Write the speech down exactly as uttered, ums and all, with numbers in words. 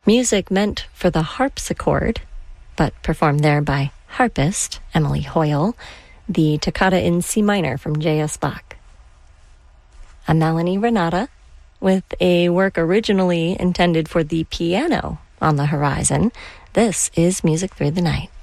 Music meant for the harpsichord, but performed there by harpist Emily Hoyle, the Toccata in C minor from J S. Bach. A Melanie Renata, with a work originally intended for the piano on the horizon. This is Music Through the Night.